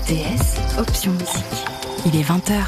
RTS, option musique. Il est 20h.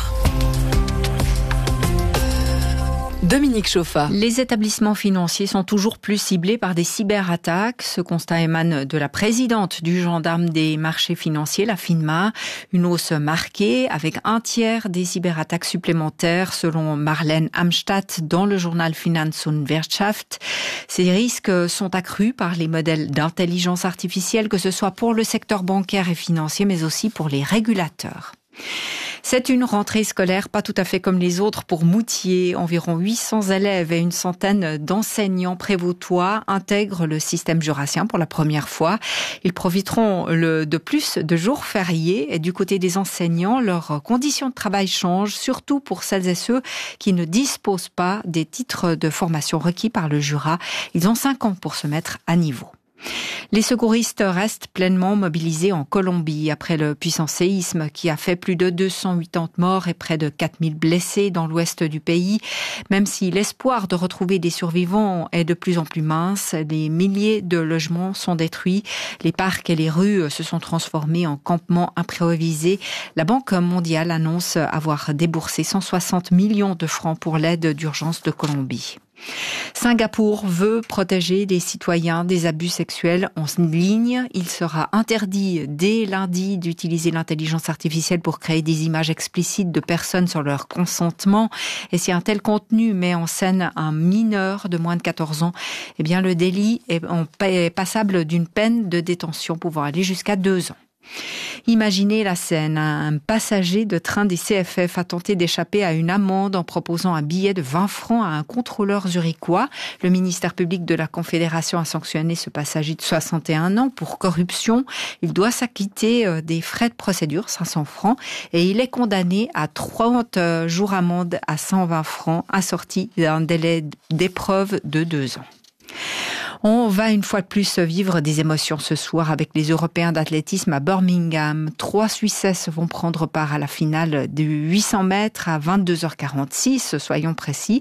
Dominique Chauffa. Les établissements financiers sont toujours plus ciblés par des cyberattaques. Ce constat émane de la présidente du gendarme des marchés financiers, la FINMA. Une hausse marquée avec un tiers des cyberattaques supplémentaires selon Marlène Amstadt dans le journal Finanz und Wirtschaft. Ces risques sont accrus par les modèles d'intelligence artificielle, que ce soit pour le secteur bancaire et financier, mais aussi pour les régulateurs. C'est une rentrée scolaire pas tout à fait comme les autres pour Moutier. Environ 800 élèves et une centaine d'enseignants prévôtois intègrent le système jurassien pour la première fois. Ils profiteront de plus de jours fériés. Et du côté des enseignants, leurs conditions de travail changent, surtout pour celles et ceux qui ne disposent pas des titres de formation requis par le jurat. Ils ont 5 ans pour se mettre à niveau. Les secouristes restent pleinement mobilisés en Colombie après le puissant séisme qui a fait plus de 280 morts et près de 4000 blessés dans l'ouest du pays. Même si l'espoir de retrouver des survivants est de plus en plus mince, des milliers de logements sont détruits. Les parcs et les rues se sont transformés en campements improvisés. La Banque mondiale annonce avoir déboursé 160 millions de francs pour l'aide d'urgence de Colombie. Singapour veut protéger les citoyens des abus sexuels en ligne. Il sera interdit dès lundi d'utiliser l'intelligence artificielle pour créer des images explicites de personnes sans leur consentement. Et si un tel contenu met en scène un mineur de moins de 14 ans, eh bien le délit est passable d'une peine de détention pouvant aller jusqu'à 2 ans. Imaginez la scène, un passager de train des CFF a tenté d'échapper à une amende en proposant un billet de 20 francs à un contrôleur zurichois. Le ministère public de la Confédération a sanctionné ce passager de 61 ans pour corruption. Il doit s'acquitter des frais de procédure, 500 francs, et il est condamné à 30 jours amende à 120 francs, assorti d'un délai d'épreuve de 2 ans. On va une fois de plus vivre des émotions ce soir avec les Européens d'athlétisme à Birmingham. 3 Suissesses vont prendre part à la finale du 800 mètres à 22h46, soyons précis.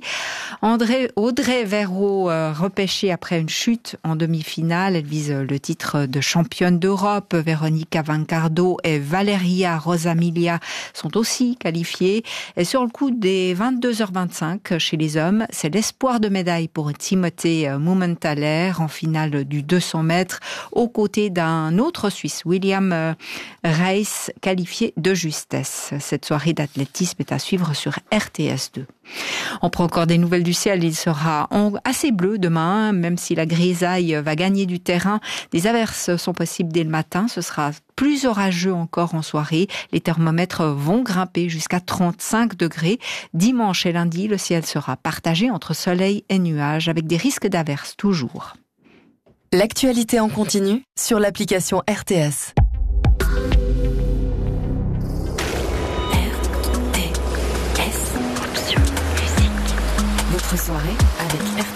Audrey Verreau, repêchée après une chute en demi-finale. Elle vise le titre de championne d'Europe. Veronica Vancardo et Valeria Rosamilia sont aussi qualifiées. Et sur le coup des 22h25 chez les hommes, c'est l'espoir de médaille pour Timothée Mumenthaler en finale du 200 mètres aux côtés d'un autre Suisse, William Reis, qualifié de justesse. Cette soirée d'athlétisme est à suivre sur RTS2. On prend encore des nouvelles du ciel. Il sera assez bleu demain, même si la grisaille va gagner du terrain. Des averses sont possibles dès le matin. Ce sera plus orageux encore en soirée. Les thermomètres vont grimper jusqu'à 35 degrés. Dimanche et lundi, le ciel sera partagé entre soleil et nuages avec des risques d'averses toujours. L'actualité en continu sur l'application RTS. RTS, option musique. Votre soirée avec RTS.